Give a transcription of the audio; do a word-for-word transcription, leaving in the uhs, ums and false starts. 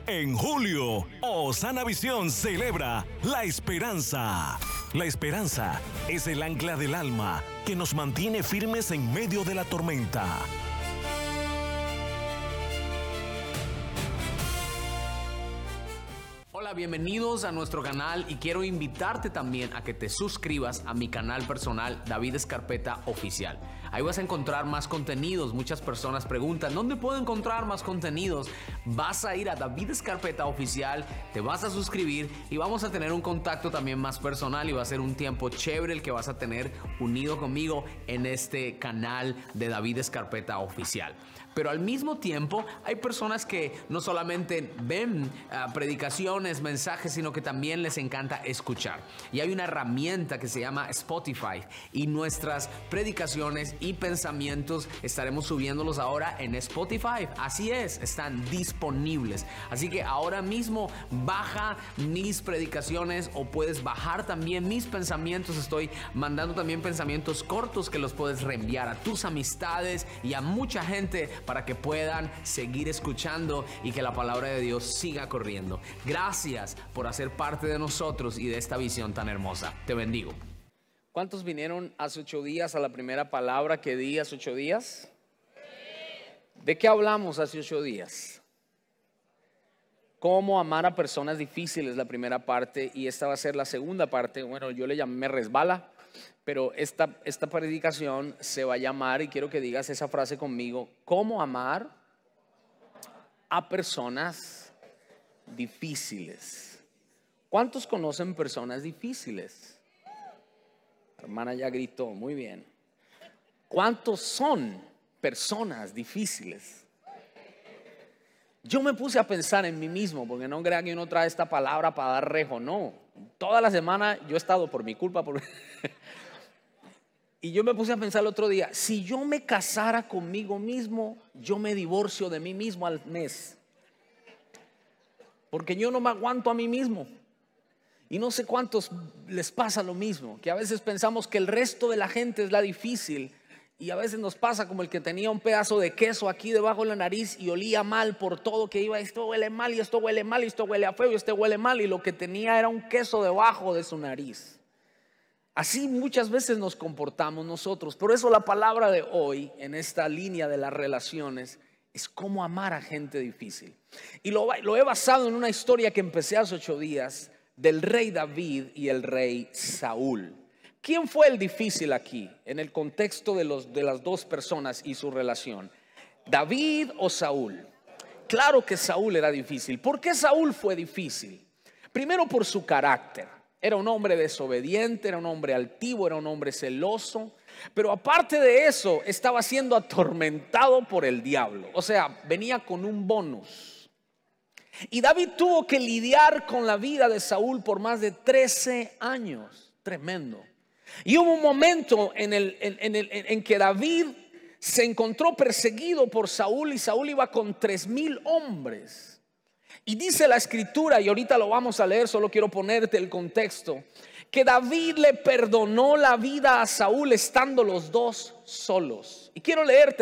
En julio, Osana Visión celebra la esperanza. La esperanza es el ancla del alma que nos mantiene firmes en medio de la tormenta. Hola, bienvenidos a nuestro canal y quiero invitarte también a que te suscribas a mi canal personal David Escarpeta Oficial. Ahí vas a encontrar más contenidos. Muchas personas preguntan, ¿dónde puedo encontrar más contenidos? Vas a ir a David Escarpeta Oficial, te vas a suscribir y vamos a tener un contacto también más personal y va a ser un tiempo chévere el que vas a tener unido conmigo en este canal de David Escarpeta Oficial. Pero al mismo tiempo hay personas que no solamente ven uh, predicaciones, mensajes, sino que también les encanta escuchar. Y hay una herramienta que se llama Spotify y nuestras predicaciones y pensamientos estaremos subiéndolos ahora en Spotify. Así es, están disponibles. Así que ahora mismo baja mis predicaciones o puedes bajar también mis pensamientos. Estoy mandando también pensamientos cortos que los puedes reenviar a tus amistades y a mucha gente para que puedan seguir escuchando y que la palabra de Dios siga corriendo. Gracias por hacer parte de nosotros y de esta visión tan hermosa. Te bendigo. ¿Cuántos vinieron hace ocho días a la primera palabra que di hace ocho días? ¿De qué hablamos hace ocho días? Cómo amar a personas difíciles, la primera parte, y esta va a ser la segunda parte. Bueno, yo le llamé Me Resbala, pero esta, esta predicación se va a llamar, y quiero que digas esa frase conmigo: cómo amar a personas difíciles. ¿Cuántos conocen personas difíciles? La hermana ya gritó, muy bien. ¿Cuántos son personas difíciles? Yo me puse a pensar en mí mismo, porque no crean que uno trae esta palabra para dar rejo, no. Toda la semana yo he estado por mi culpa, por... y yo me puse a pensar el otro día, si yo me casara conmigo mismo, yo me divorcio de mí mismo al mes. Porque yo no me aguanto a mí mismo. Y no sé cuántos les pasa lo mismo, que a veces pensamos que el resto de la gente es la difícil. Y a veces nos pasa como el que tenía un pedazo de queso aquí debajo de la nariz y olía mal por todo que iba. Esto huele mal y esto huele mal y esto huele a feo y esto huele mal. Y lo que tenía era un queso debajo de su nariz. Así muchas veces nos comportamos nosotros. Por eso la palabra de hoy en esta línea de las relaciones es cómo amar a gente difícil. Y lo, lo he basado en una historia que empecé hace ocho días del rey David y el rey Saúl. ¿Quién fue el difícil aquí en el contexto de, los, de las dos personas y su relación? ¿David o Saúl? Claro que Saúl era difícil. ¿Por qué Saúl fue difícil? Primero por su carácter. Era un hombre desobediente, era un hombre altivo, era un hombre celoso. Pero aparte de eso, estaba siendo atormentado por el diablo. O sea, venía con un bonus. Y David tuvo que lidiar con la vida de Saúl por más de trece años. Tremendo. Y hubo un momento en, el, en, en, el, en que David se encontró perseguido por Saúl y Saúl iba con tres mil hombres. Y dice la escritura, y ahorita lo vamos a leer, solo quiero ponerte el contexto, que David le perdonó la vida a Saúl estando los dos solos. Y quiero leerte